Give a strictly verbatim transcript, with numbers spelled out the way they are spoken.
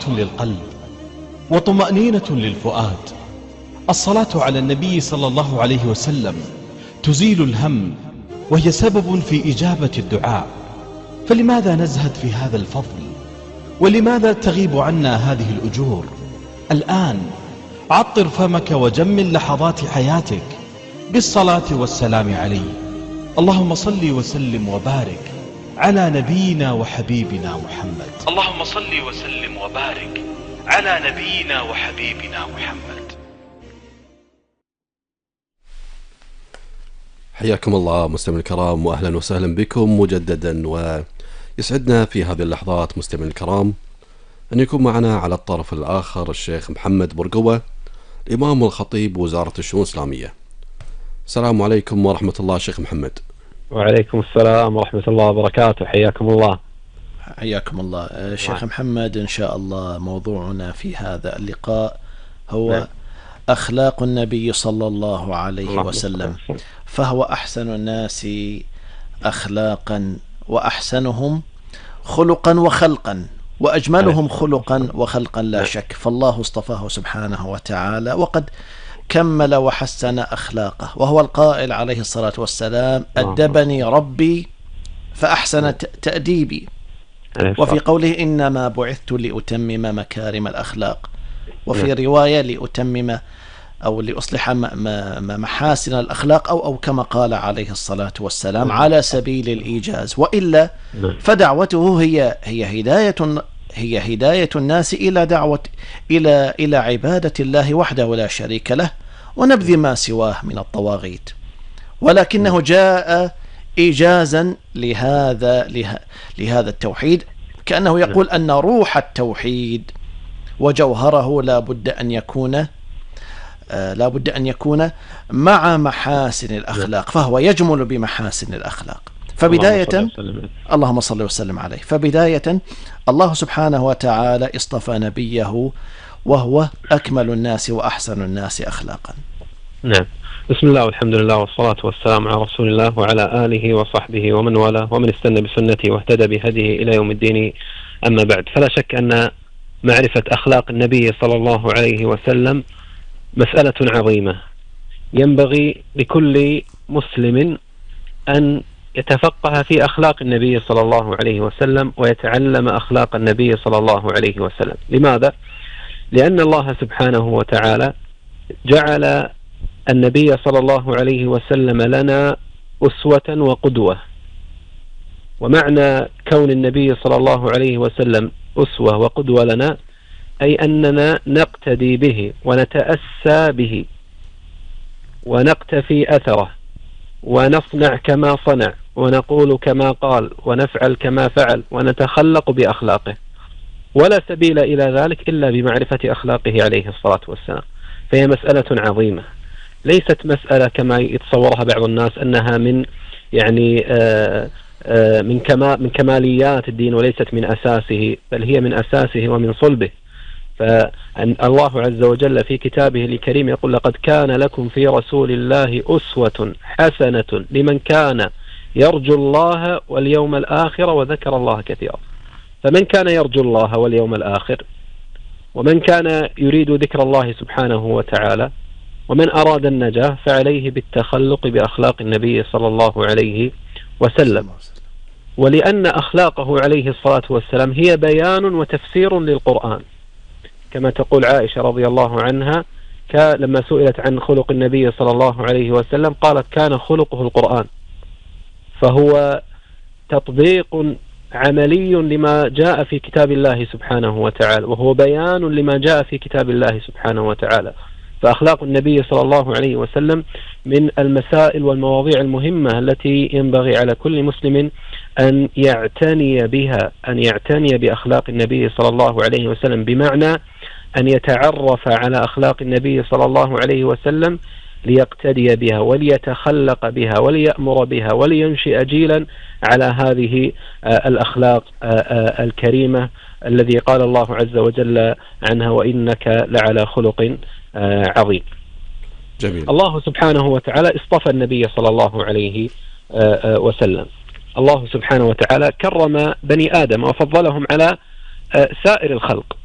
راحة للقلب وطمأنينة للفؤاد. الصلاة على النبي صلى الله عليه وسلم تزيل الهم وهي سبب في إجابة الدعاء. فلماذا نزهد في هذا الفضل؟ ولماذا تغيب عنا هذه الأجور؟ الآن عطر فمك وجمل لحظات حياتك بالصلاة والسلام عليه. اللهم صل وسلم وبارك على نبينا وحبيبنا محمد. اللهم صل وسلم وبارك على نبينا وحبيبنا محمد. حياكم الله مستمعينا الكرام، واهلا وسهلا بكم مجددا. ويسعدنا في هذه اللحظات مستمعينا الكرام ان يكون معنا على الطرف الاخر الشيخ محمد برقوة، الامام والخطيب وزارة الشؤون الاسلامية. السلام عليكم ورحمة الله شيخ محمد. وعليكم السلام ورحمة الله وبركاته، حياكم الله. حياكم الله شيخ محمد. إن شاء الله موضوعنا في هذا اللقاء هو نعم. أخلاق النبي صلى الله عليه الله وسلم، فهو أحسن الناس أخلاقا وأحسنهم خلقا وخلقا وأجملهم خلقا وخلقا لا شك، فالله اصطفاه سبحانه وتعالى وقد كمل وحسن أخلاقه، وهو القائل عليه الصلاة والسلام: أدبني ربي فأحسن تأديبي. وفي قوله: إنما بعثت لأتمم مكارم الأخلاق. وفي رواية: لأتمم أو لأصلح محاسن الأخلاق، أو أو كما قال عليه الصلاة والسلام على سبيل الإيجاز. وإلا فدعوته هي هي هداية هي هداية الناس إلى دعوة إلى إلى عبادة الله وحده لا شريك له، ونبذ ما سواه من الطواغيت. ولكنه جاء إيجازا لهذا لهذا التوحيد، كأنه يقول أن روح التوحيد وجوهره لا بد أن يكون لا بد أن يكون مع محاسن الأخلاق، فهو يجمل بمحاسن الأخلاق. فبداية اللهم صل وسلم عليه. فبداية الله سبحانه وتعالى اصطفى نبيه وهو أكمل الناس وأحسن الناس أخلاقا. نعم، بسم الله والحمد لله والصلاة والسلام على رسول الله وعلى آله وصحبه ومن والاه ومن استنى بسنته واهتدى بهديه إلى يوم الدين. أما بعد، فلا شك أن معرفة أخلاق النبي صلى الله عليه وسلم مسألة عظيمة، ينبغي لكل مسلم أن يتفقه في أخلاق النبي صلى الله عليه وسلم ويتعلم أخلاق النبي صلى الله عليه وسلم. لماذا؟ لأن الله سبحانه وتعالى جعل النبي صلى الله عليه وسلم لنا أسوة وقدوة. ومعنى كون النبي صلى الله عليه وسلم أسوة وقدوة لنا أي أننا نقتدي به ونتأسى به ونقتفي أثره ونصنع كما صنع ونقول كما قال ونفعل كما فعل ونتخلق بأخلاقه، ولا سبيل إلى ذلك إلا بمعرفة أخلاقه عليه الصلاة والسلام. فهي مسألة عظيمة، ليست مسألة كما يتصورها بعض الناس أنها من يعني آآ آآ من كما من كماليات الدين وليست من أساسه، بل هي من أساسه ومن صلبه. فالله عز وجل في كتابه الكريم يقول: لقد كان لكم في رسول الله أسوة حسنة لمن كان يرجو الله واليوم الآخر وذكر الله كثيرا. فمن كان يرجو الله واليوم الآخر، ومن كان يريد ذكر الله سبحانه وتعالى، ومن أراد النجاة، فعليه بالتخلق بأخلاق النبي صلى الله عليه وسلم. ولأن أخلاقه عليه الصلاة والسلام هي بيان وتفسير للقرآن، كما تقول عائشة رضي الله عنها لما سئلت عن خلق النبي صلى الله عليه وسلم قالت: كان خلقه القرآن. فهو تطبيق عملي لما جاء في كتاب الله سبحانه وتعالى، وهو بيان لما جاء في كتاب الله سبحانه وتعالى. فأخلاق النبي صلى الله عليه وسلم من المسائل والمواضيع المهمة التي ينبغي على كل مسلم أن يعتني بها، أن يعتني بأخلاق النبي صلى الله عليه وسلم، بمعنى أن يتعرف على أخلاق النبي صلى الله عليه وسلم ليقتدي بها وليتخلق بها وليأمر بها ولينشئ جيلا على هذه الأخلاق الكريمة الذي قال الله عز وجل عنها: وإنك لعلى خلق عظيم. جميل. الله سبحانه وتعالى اصطفى النبي صلى الله عليه وسلم. الله سبحانه وتعالى كرم بني آدم وفضلهم على سائر الخلق،